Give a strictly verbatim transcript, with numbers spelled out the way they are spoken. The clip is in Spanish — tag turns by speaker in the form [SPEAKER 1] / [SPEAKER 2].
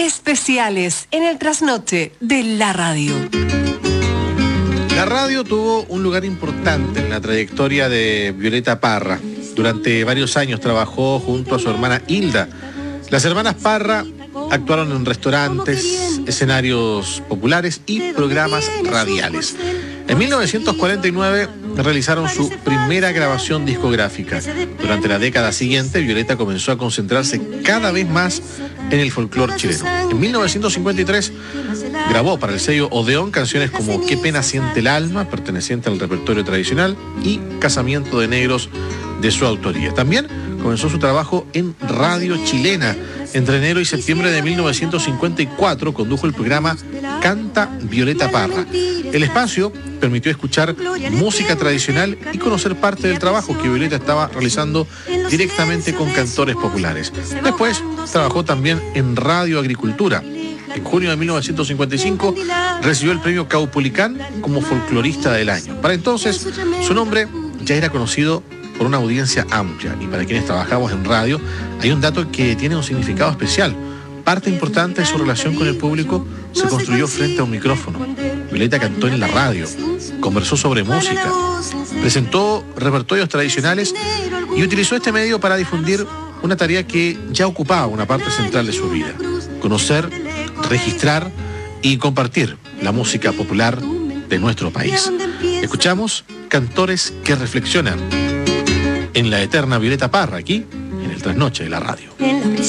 [SPEAKER 1] Especiales en el trasnoche de la radio.
[SPEAKER 2] La radio tuvo un lugar importante en la trayectoria de Violeta Parra. Durante varios años trabajó junto a su hermana Hilda. Las hermanas Parra actuaron en restaurantes, escenarios populares y programas radiales. En mil novecientos cuarenta y nueve realizaron su primera grabación discográfica. Durante la década siguiente, Violeta comenzó a concentrarse cada vez más en el folclore chileno. En mil novecientos cincuenta y tres grabó para el sello Odeón canciones como Qué pena siente el alma, perteneciente al repertorio tradicional, y Casamiento de Negros, de su autoría. También comenzó su trabajo en radio chilena. Entre enero y septiembre de mil novecientos cincuenta y cuatro condujo el programa Canta Violeta Parra. El espacio permitió escuchar música tradicional y conocer parte del trabajo que Violeta estaba realizando directamente con cantores populares. Después trabajó también en Radio Agricultura. En junio de mil novecientos cincuenta y cinco recibió el premio Caupolicán como folclorista del año. Para entonces, su nombre ya era conocido por una audiencia amplia, y para quienes trabajamos en radio hay un dato que tiene un significado especial. Parte importante de su relación con el público se construyó frente a un micrófono. Violeta cantó en la radio, conversó sobre música, presentó repertorios tradicionales y utilizó este medio para difundir una tarea que ya ocupaba una parte central de su vida: conocer, registrar y compartir la música popular de nuestro país. Escuchamos Cantores que reflexionan en la eterna Violeta Parra, aquí en el Trasnoche de la radio.